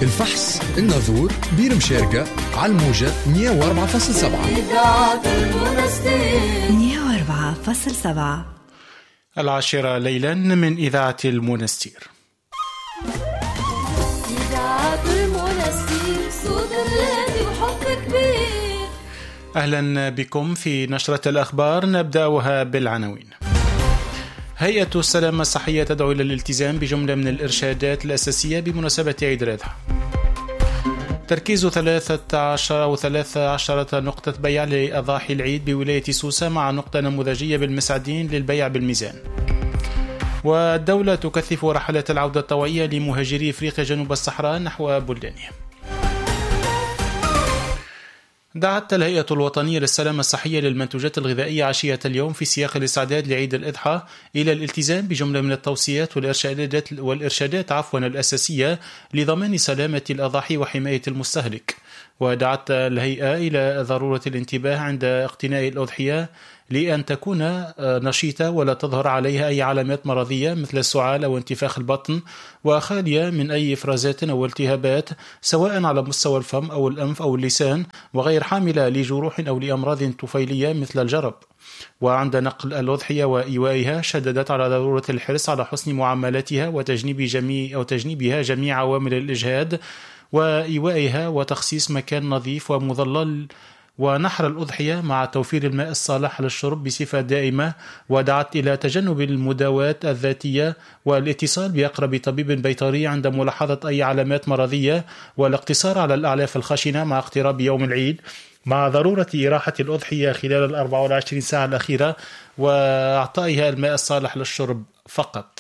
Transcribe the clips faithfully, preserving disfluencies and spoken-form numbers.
الفحص الناظور بير مشاركة على الموجة مية وأربعة فاصلة سبعة مية وأربعة فاصلة سبعة. العاشرة ليلا من إذاعة المنستير. إذاعة المنستير صوت الراديو وحب كبير. أهلا بكم في نشرة الأخبار، نبدأها بالعناوين. هيئة السلامة الصحية تدعو إلى الالتزام بجملة من الإرشادات الأساسية بمناسبة عيد الأضحى. تركيز ثلاثة عشر أو ثلاثة عشرة نقطة بيع لأضاحي العيد بولاية سوسة مع نقطة نموذجية بالمسعدين للبيع بالميزان. والدولة تكثف رحلات العودة الطوعية لمهاجري إفريقيا جنوب الصحراء نحو بلدانهم. دعت الهيئة الوطنية للسلامة الصحية للمنتوجات الغذائية عشية اليوم في سياق الاستعداد لعيد الأضحى إلى الالتزام بجملة من التوصيات والإرشادات, والإرشادات عفوا الأساسية لضمان سلامة الأضاحي وحماية المستهلك. ودعت الهيئة إلى ضرورة الانتباه عند اقتناء الأضحية لأن تكون نشيطة ولا تظهر عليها أي علامات مرضية مثل السعال أو انتفاخ البطن، وخالية من أي إفرازات أو التهابات سواء على مستوى الفم أو الأنف أو اللسان، وغير حاملة لجروح أو لأمراض طفيلية مثل الجرب. وعند نقل الأضحية وإيوائها شددت على ضرورة الحرص على حسن معاملتها وتجنيب جميع أو تجنيبها جميع عوامل الإجهاد وإيوائها وتخصيص مكان نظيف ومظلل ونحر الأضحية مع توفير الماء الصالح للشرب بصفة دائمة. ودعت إلى تجنب المداوات الذاتية والاتصال بأقرب طبيب بيطري عند ملاحظة أي علامات مرضية، والاقتصار على الأعلاف الخشنة مع اقتراب يوم العيد، مع ضرورة إراحة الأضحية خلال الأربع والعشرين ساعة الأخيرة وإعطائها الماء الصالح للشرب فقط.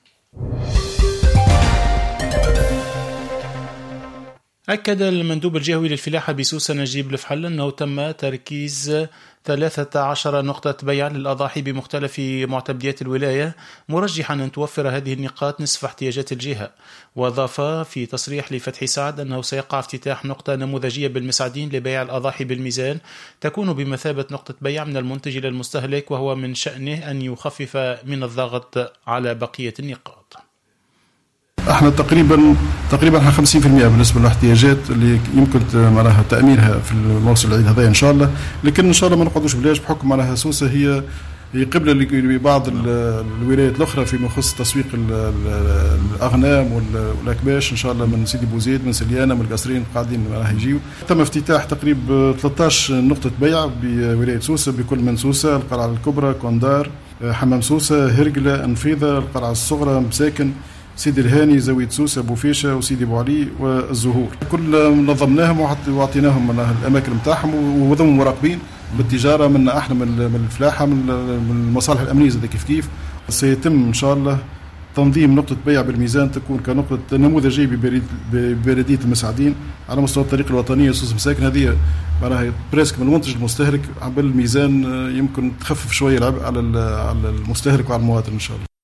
أكد المندوب الجهوي للفلاحة بسوسة نجيب الفحل أنه تم تركيز ثلاثة عشر نقطة بيع للأضاحي بمختلف معتمديات الولاية، مرجحا أن توفر هذه النقاط نصف احتياجات الجهة. وأضاف في تصريح لفتحي سعد أنه سيقع افتتاح نقطة نموذجية بالمسعدين لبيع الأضاحي بالميزان تكون بمثابة نقطة بيع من المنتج إلى المستهلك، وهو من شأنه أن يخفف من الضغط على بقية النقاط. احنا تقريبا تقريبا احنا خمسين بالمئة بالنسبه للاحتياجات اللي يمكن معناها تامينها في الموسم العيد هذا ان شاء الله، لكن ان شاء الله ما نقعدوش بلاش بحكم معناها سوسه هي هي قبله لبعض الولايات الاخرى فيما يخص تسويق الاغنام والاكباش ان شاء الله، من سيدي بوزيد من سليانه من القصرين قاعدين معناها يجيو. تم افتتاح تقريبا ثلاثة عشر نقطه بيع بولايه سوسه بكل من سوسه، القلعه الكبرى، كوندار، حمام سوسه، هرقله، انفيذه، القلعه الصغرى، مساكن، سيدي الهاني، زاوية سوسة، بوفيشة، وسيدي ابو علي، والزهور. كل نظمناهم وعطيناهم من الاماكن نتاعهم وضم مراقبين بالتجاره من احنا من الفلاحه من المصالح الامنيه زي كيف كيف. سيتم ان شاء الله تنظيم نقطه بيع بالميزان تكون كنقطه نموذجيه ببلديه المسعدين على مستوى الطريق الوطنيه سوسه مساكن. هذه معناها بريسك من المنتج المستهلك بالميزان، يمكن تخفف شويه العبء على على المستهلك وعلى المواطن ان شاء الله.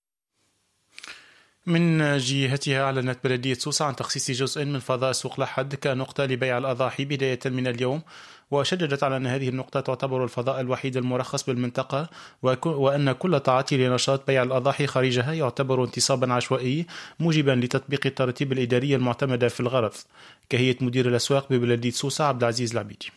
من جهتها أعلنت بلدية سوسة عن تخصيص جزء من فضاء سوق لحد كنقطة لبيع الأضاحي بداية من اليوم، وشددت على أن هذه النقطة تعتبر الفضاء الوحيد المرخص بالمنطقة، وأن كل تعاطي لنشاط بيع الأضاحي خارجها يعتبر انتصابا عشوائي موجبا لتطبيق الترتيب الإدارية المعتمدة في الغرض. كهيئة مدير الأسواق ببلدية سوسة عبد العزيز العبيدي.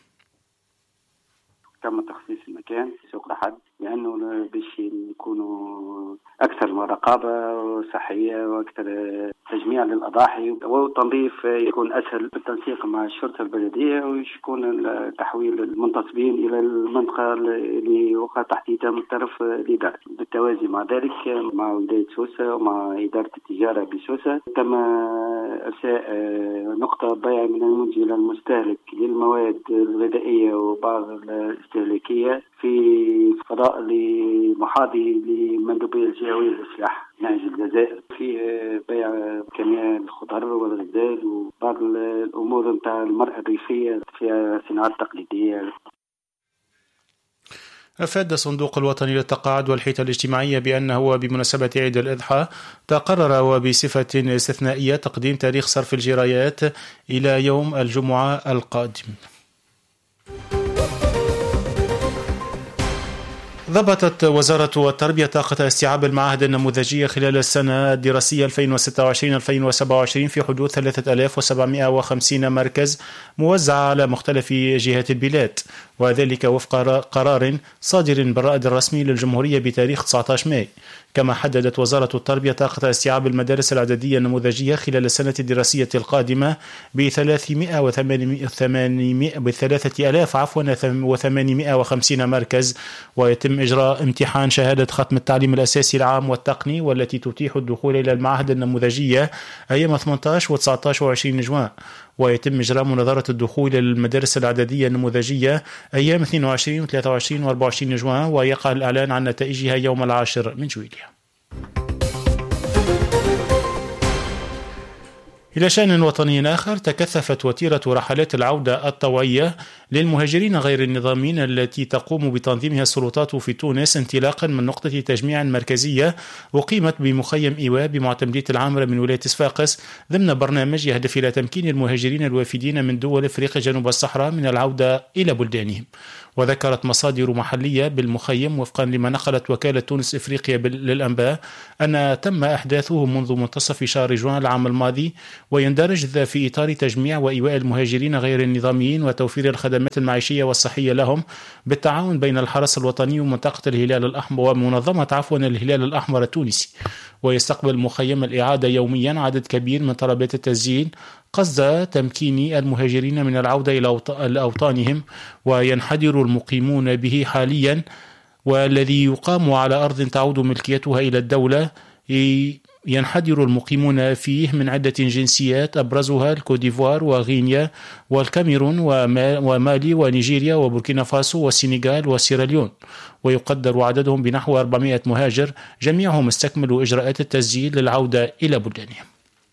تم تخصيص المكان في سوق لحد لأنه باش يكونوا أكثر رقابة صحية وأكثر تجميع للأضاحي، والتنظيف يكون أسهل بالتنسيق مع الشرطة البلدية، ويكون تحويل المنتصبين إلى المنطقة اللي وقع تحديدها من طرف الإدارة. بالتوازي مع ذلك مع ولاية سوسة ومع إدارة التجارة بسوسة تم إرساء نقطة بيع من المنتج إلى المستهلك للمواد الغذائية وبعض الاستهلاكية في فضاء محاذي لمندوبية الجهوية للسلاح نهج الجزائر، في بيع كمية الخضر والغزال وبعض الأمور نتاع المرأة الريفية في صناعات تقليدية. أفاد الصندوق الوطني للتقاعد والحيطة الاجتماعية بأنه بمناسبة عيد الأضحى تقرر وبصفة استثنائية تقديم تاريخ صرف الجرايات إلى يوم الجمعة القادم. ضبطت وزارة التربية طاقة استيعاب المعاهد النموذجية خلال السنة الدراسية ألفين وستة وعشرين ألفين وسبعة وعشرين في حدود ثلاثة آلاف وسبعمائة وخمسين مركز موزعة على مختلف جهات البلاد، وذلك وفق قرار صادر بالرائد الرسمي للجمهورية بتاريخ تسعة عشر ماي. كما حددت وزارة التربية طاقة استيعاب المدارس الإعدادية النموذجية خلال السنة الدراسية القادمة بثلاثمائة وثمانية بثلاثة آلاف عفوا وثمانمائة وخمسين مركز، ويتم إجراء امتحان شهادة ختم التعليم الأساسي العام والتقني والتي تتيح الدخول إلى المعاهد النموذجية أيام ثمانية عشر وتسعة عشر وعشرين جوان، ويتم إجراء مناظرة الدخول إلى المدارس الإعدادية النموذجية أيام اثنين وعشرين وثلاثة وعشرين وأربعة وعشرين جوان، ويقع الإعلان عن نتائجها يوم العاشر من جويليا. إلى شأن وطني آخر، تكثفت وتيرة رحلات العودة الطوعية للمهاجرين غير النظاميين التي تقوم بتنظيمها السلطات في تونس انطلاقا من نقطة تجميع مركزية أقيمت بمخيم إيواء بمعتمدية العامرة من ولاية صفاقس ضمن برنامج يهدف إلى تمكين المهاجرين الوافدين من دول أفريقيا جنوب الصحراء من العودة إلى بلدانهم. وذكرت مصادر محلية بالمخيم وفقا لما نقلت وكالة تونس إفريقيا للأنباء أن تم إحداثه منذ منتصف شهر جوان العام الماضي، ويندرج ذا في إطار تجميع وإيواء المهاجرين غير النظاميين وتوفير الخدمات المعيشية والصحية لهم بالتعاون بين الحرس الوطني ومنطقة الهلال الأحمر ومنظمة عفوا الهلال الأحمر التونسي. ويستقبل مخيم الإعادة يوميا عدد كبير من طلبات التسجيل قصد تمكين المهاجرين من العودة إلى أوطانهم، وينحدر المقيمون به حاليا والذي يقام على أرض تعود ملكيتها إلى الدولة ينحدر المقيمون فيه من عدة جنسيات أبرزها الكوديفوار وغينيا والكاميرون ومالي ونيجيريا وبوركينا فاسو والسنغال وسيراليون، ويقدر عددهم بنحو أربعمائة مهاجر جميعهم استكملوا إجراءات التسجيل للعودة إلى بلدانهم.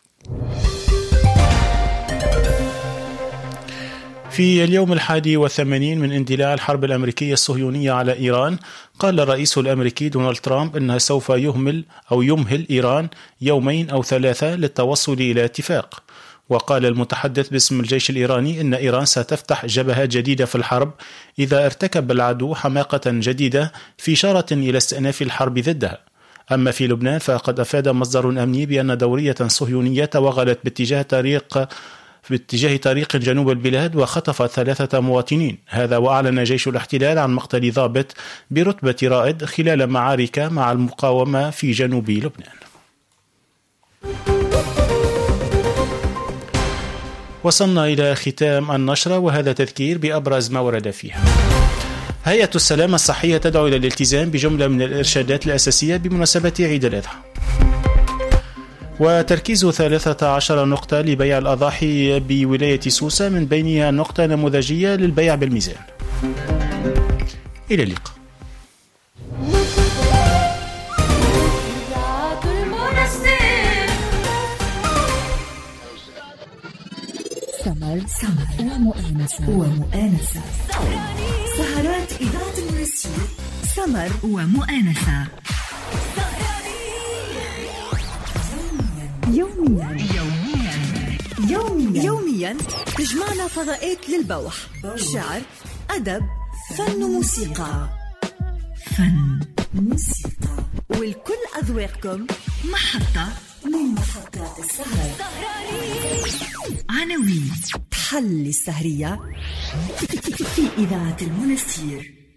في اليوم الحادي والثمانين من اندلاع الحرب الأمريكية الصهيونية على إيران، قال الرئيس الأمريكي دونالد ترامب أنه سوف يهمل أو يمهل إيران يومين أو ثلاثة للتوصل إلى اتفاق. وقال المتحدث باسم الجيش الإيراني أن إيران ستفتح جبهات جديدة في الحرب إذا ارتكب العدو حماقة جديدة في إشارة إلى استئناف الحرب ضدها. أما في لبنان فقد أفاد مصدر أمني بأن دورية صهيونية توغلت باتجاه طريق باتجاه طريق جنوب البلاد وخطفت ثلاثة مواطنين. هذا وأعلن جيش الاحتلال عن مقتل ضابط برتبة رائد خلال معارك مع المقاومة في جنوب لبنان. وصلنا إلى ختام النشرة، وهذا تذكير بأبرز ما ورد فيها. هيئة السلامة الصحية تدعو إلى الالتزام بجملة من الإرشادات الأساسية بمناسبة عيد الأضحى. وتركيز ثلاثة عشر نقطة لبيع الأضاحي بولاية سوسة، من بينها نقطة نموذجية للبيع بالميزان. إلى اللقاء. سمر سمر ومؤانسة ومؤانسة سهرات إذاعة المنسير سمر ومؤانسة يوميا يوميا يوميا يوميا تجمعنا فضاءات للبوح، شعر، أدب، فن وموسيقى فن موسيقى والكل أذواقكم محطة من محطات السهر. عناوين تحلي السهرية في إذاعة المنسير.